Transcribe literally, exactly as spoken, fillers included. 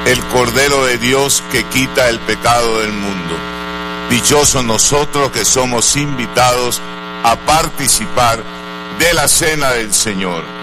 el Cordero de Dios que quita el pecado del mundo. Dichosos nosotros que somos invitados a participar de la cena del Señor.